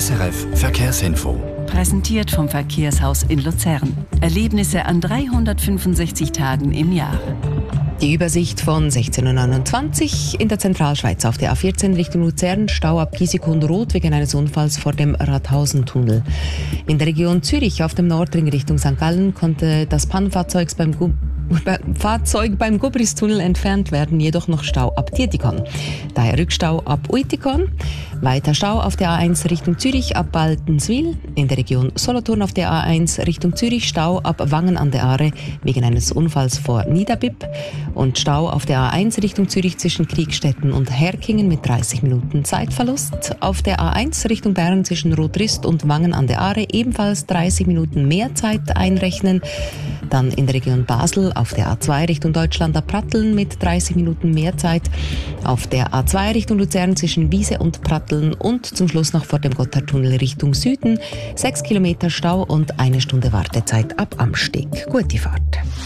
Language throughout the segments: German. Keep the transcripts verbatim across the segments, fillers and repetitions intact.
S R F Verkehrsinfo. Präsentiert vom Verkehrshaus in Luzern. Erlebnisse an dreihundertfünfundsechzig Tagen im Jahr. Die Übersicht von sechzehn Uhr neunundzwanzig in der Zentralschweiz auf der A vierzehn Richtung Luzern, Stau ab Giesecke-Rot wegen eines Unfalls vor dem Rathausentunnel. In der Region Zürich auf dem Nordring Richtung Sankt Gallen konnte das Pannenfahrzeug beim, Gu- Fahrzeug beim Gubristunnel entfernt werden, jedoch noch Stau ab Dietikon. Daher Rückstau ab Uitikon. Weiter Stau auf der A eins Richtung Zürich ab Baltenswil. In der Region Solothurn auf der A eins Richtung Zürich Stau ab Wangen an der Aare wegen eines Unfalls vor Niederbipp. Und Stau auf der A eins Richtung Zürich zwischen Kriegstetten und Herkingen mit dreißig Minuten Zeitverlust. Auf der A eins Richtung Bern zwischen Rotrist und Wangen an der Aare ebenfalls dreißig Minuten mehr Zeit einrechnen. Dann in der Region Basel auf der A zwei Richtung Deutschland ab Pratteln mit dreißig Minuten mehr Zeit. Auf der A zwei Richtung Luzern zwischen Wiese und Pratteln und zum Schluss noch vor dem Gotthardtunnel Richtung Süden sechs Kilometer Stau und eine Stunde Wartezeit ab Amsteg. Gute Fahrt.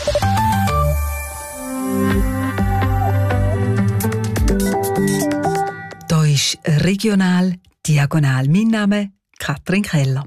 Da ist regional diagonal. Mein Name Katrin Keller.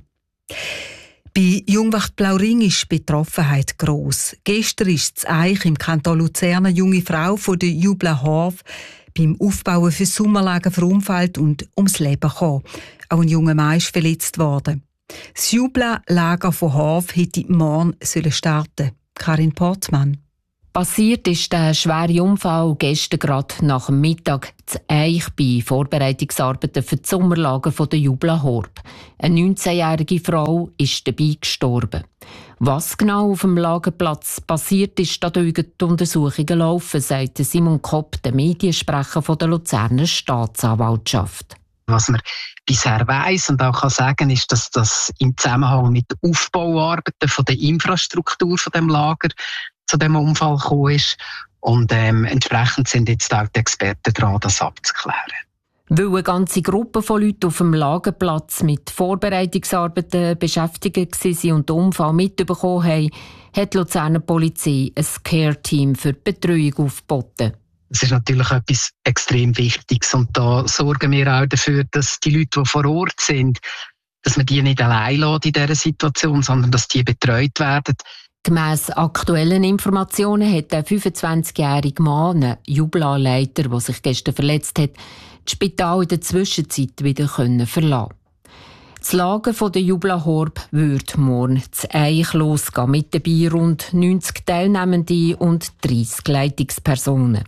Bei Jungwacht Blauring ist die Betroffenheit gross. Gestern ist das Eich im Kanton Luzern eine junge Frau von der Jubla Horf beim Aufbauen für Sommerlager verunfallt und ums Leben gekommen. Auch ein junger Mann ist verletzt worden. Das Jubla-Lager von Horf hätte morgen starten sollen. Karin Portmann. Passiert ist der schwere Unfall gestern gerade nach dem Mittag zu Eich bei Vorbereitungsarbeiten für das Sommerlager der Jubla Horb. Eine neunzehnjährige Frau ist dabei gestorben. Was genau auf dem Lagerplatz passiert ist, da die Untersuchungen laufen, sagt Simon Kopp, der Mediensprecher der Luzerner Staatsanwaltschaft. Was man bisher weiss und auch kann sagen, ist, dass das im Zusammenhang mit den Aufbauarbeiten von der Infrastruktur von dem Lager zu dem Unfall gekommen ist. Und ähm, entsprechend sind jetzt auch die Experten dran, das abzuklären. Weil eine ganze Gruppe von Leuten auf dem Lagerplatz mit Vorbereitungsarbeiten beschäftigt waren und den Unfall mitbekommen haben, hat die Luzerner Polizei ein Care-Team für die Betreuung aufgeboten. Das ist natürlich etwas extrem Wichtiges und da sorgen wir auch dafür, dass die Leute, die vor Ort sind, dass man die nicht allein lässt in dieser Situation, sondern dass die betreut werden. Gemäss aktuellen Informationen hat der fünfundzwanzigjährige Mann, ein Jubla-Leiter, der sich gestern verletzt hat, das Spital in der Zwischenzeit wieder verlassen. Das Lager der Jubla Horb wird morgen zu Eich losgehen, mit dabei rund neunzig Teilnehmende und dreissig Leitungspersonen.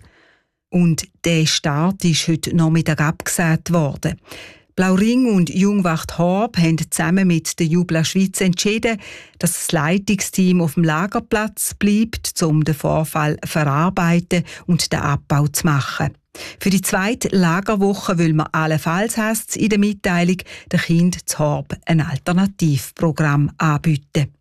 Und der Start ist heute Nachmittag abgesagt worden. Blauring und Jungwacht Horb haben zusammen mit der Jubla Schweiz entschieden, dass das Leitungsteam auf dem Lagerplatz bleibt, um den Vorfall zu verarbeiten und den Abbau zu machen. Für die zweite Lagerwoche will man allenfalls, heisst es in der Mitteilung, den Kindern zu Horb ein Alternativprogramm anbieten.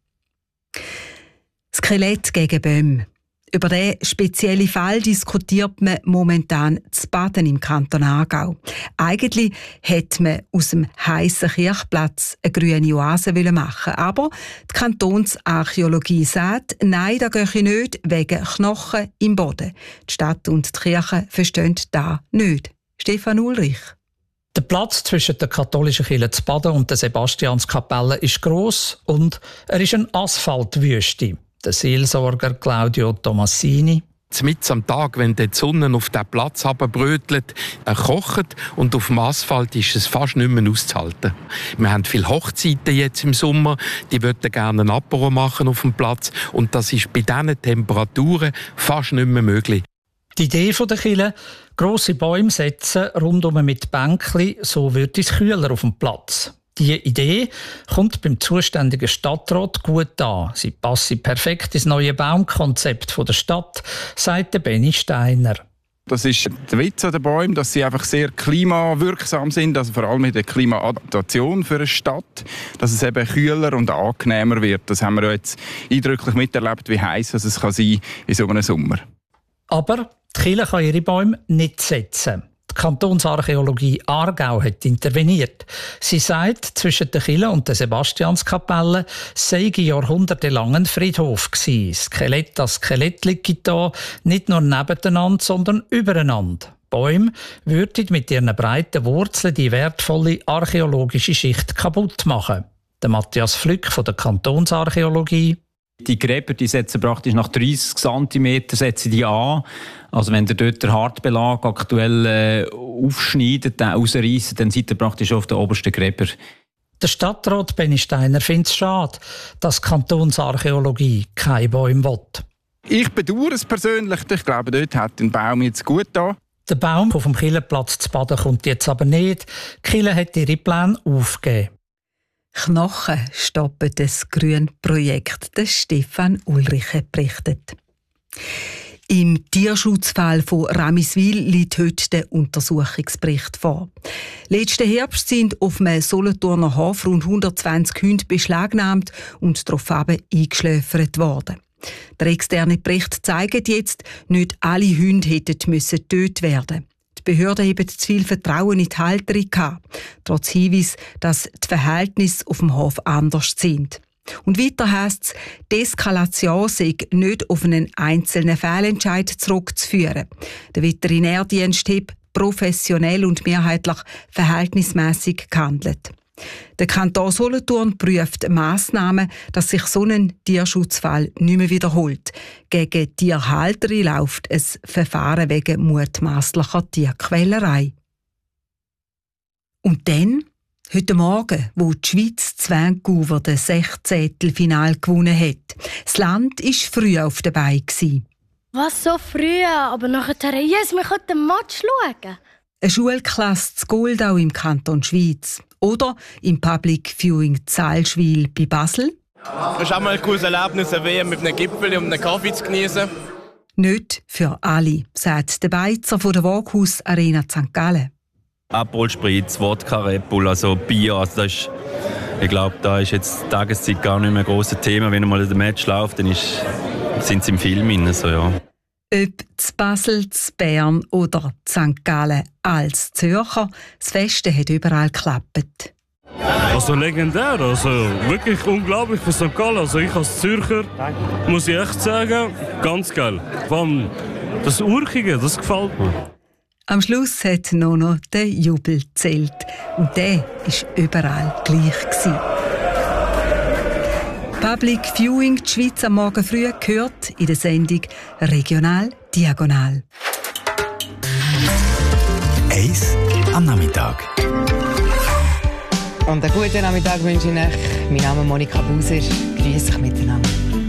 Skelett gegen Böhm. Über diesen speziellen Fall diskutiert man momentan zu Baden im Kanton Aargau. Eigentlich hätte man aus dem heissen Kirchplatz eine grüne Oase machen wollen, aber die Kantonsarchäologie sagt, nein, das gehe nicht, wegen Knochen im Boden. Die Stadt und die Kirche verstehen das nicht. Stefan Ulrich. Der Platz zwischen der katholischen Kirche zu Baden und der Sebastianskapelle ist gross und er ist eine Asphaltwüste. Der Seelsorger Claudio Tomassini. Mitten am Tag, wenn die Sonne auf den Platz herunterbrötelt, er kocht und auf dem Asphalt ist es fast nicht mehr auszuhalten. Wir haben viele Hochzeiten jetzt im Sommer, die würden gerne ein Apero machen auf dem Platz und das ist bei diesen Temperaturen fast nicht mehr möglich. Die Idee der Kirche, grosse Bäume setzen, rundum mit Bänkchen, so wird es kühler auf dem Platz. Diese Idee kommt beim zuständigen Stadtrat gut an. Sie passe perfekt ins neue Baumkonzept der Stadt, sagt Benny Steiner. Das ist der Witz an den Bäumen, dass sie einfach sehr klimawirksam sind, also vor allem mit der Klimaadaptation für eine Stadt, dass es eben kühler und angenehmer wird. Das haben wir jetzt eindrücklich miterlebt, wie heiß es kann sein in so einem Sommer. Aber die Kirche kann ihre Bäume nicht setzen. Die Kantonsarchäologie Aargau hat interveniert. Sie sagt, zwischen der Kirche und der Sebastianskapelle sei jahrhundertelang ein Friedhof gewesen. Skelett an Skelett liegt da, nicht nur nebeneinander, sondern übereinander. Bäume würden mit ihren breiten Wurzeln die wertvolle archäologische Schicht kaputt machen. Der Matthias Flück von der Kantonsarchäologie. Die Gräber die setzen praktisch nach dreissig Zentimeter setzen die an. Also wenn ihr dort den Hartbelag aktuell äh, aufschneidet, den rausreissen, dann seid ihr praktisch auf den obersten Gräber. Der Stadtrat Benny Steiner findet es schade, dass die Kantonsarchäologie keine Bäume will. Ich bedauere es persönlich. Ich glaube, dort hat ein Baum jetzt gut da. Der Baum auf dem Killenplatz zu Baden kommt jetzt aber nicht. Die Kille hat ihre Pläne aufgegeben. Knochen stoppen das Grünprojekt, der Stefan Ulriche berichtet. Im Tierschutzfall von Ramiswil liegt heute der Untersuchungsbericht vor. Letzten Herbst sind auf einem Solothurner Hof rund hundertzwanzig Hunde beschlagnahmt und daraufhin eingeschläfert worden. Der externe Bericht zeigt jetzt, nicht alle Hunde hätten müssen getötet werden. Die Behörden haben zu viel Vertrauen in die Halterung gehabt, trotz Hinweis, dass die Verhältnisse auf dem Hof anders sind. Und weiter heisst es, die Eskalation sei nicht auf einen einzelnen Fehlentscheid zurückzuführen. Der Veterinärdienst hat professionell und mehrheitlich verhältnismäßig gehandelt. Der Kanton Solothurn prüft Massnahmen, dass sich so ein Tierschutzfall nicht mehr wiederholt. Gegen Tierhalter läuft ein Verfahren wegen mutmaßlicher Tierquälerei. Und dann, heute Morgen, wo die Schweiz das Vancouver das Sechzehntelfinale gewonnen hat. Das Land war früh auf der Beine. Was, so früh? Aber nachher, yes, wir können den Match schauen. Eine Schulklasse zu Goldau im Kanton Schweiz. Oder im Public Viewing Zalschwil bei Basel. Es ist auch mal ein cooles Erlebnis, eine W M mit einem Gipfel und einem Kaffee zu genießen. Nicht für alle, sagt der Beizer von der Woghaus Arena Sankt Gallen. Aperol Spritz, Wodka, Red Bull, also Bier. Also das ist, ich glaube, da ist jetzt die Tageszeit gar nicht mehr ein grosses Thema. Wenn mal der Match läuft, dann ist, sind sie im Film drin, so, ja. Ob zu Basel, zu Bern oder zu Sankt Gallen als Zürcher, das Feste hat überall geklappt. Also legendär, also wirklich unglaublich für Sankt Gallen. Also ich als Zürcher muss ich echt sagen, ganz geil. Vor allem das Urchige, das gefällt mir. Am Schluss hat noch, noch der Jubel gezählt. Und der war überall gleich gewesen. Public Viewing, die Schweiz am Morgen früh, gehört in der Sendung Regional Diagonal. Eins am Nachmittag. Und einen guten Nachmittag wünsche ich euch. Mein Name ist Monika Buser. Grüß euch miteinander.